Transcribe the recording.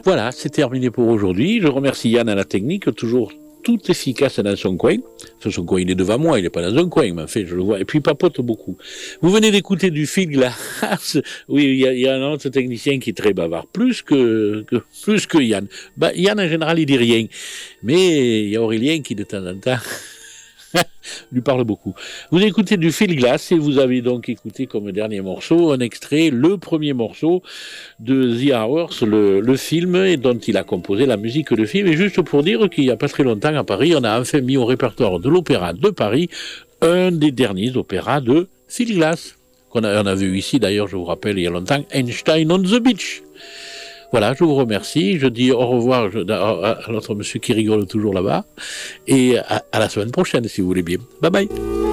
Voilà, c'est terminé pour aujourd'hui. Je remercie Yann à la technique, toujours tout efficace dans son coin. Son coin, il est devant moi, il n'est pas dans un coin, mais en fait, je le vois. Et puis, il papote beaucoup. Vous venez d'écouter du fil glace. Oui, il y a un autre technicien qui est très bavard, plus que Yann. Yann, en général, il dit rien. Mais il y a Aurélien qui, de temps en temps, lui parle beaucoup. Vous écoutez du fil glace et vous avez donc écouté comme dernier morceau un extrait, le premier morceau de The Hours, le film et dont il a composé la musique de film. Et juste pour dire qu'il n'y a pas très longtemps à Paris, on a enfin mis au répertoire de l'Opéra de Paris un des derniers opéras de fil glace. On a vu ici d'ailleurs, je vous rappelle, il y a longtemps, Einstein on the Beach. Voilà, je vous remercie. Je dis au revoir à l'autre monsieur qui rigole toujours là-bas. Et à la semaine prochaine, si vous voulez bien. Bye bye.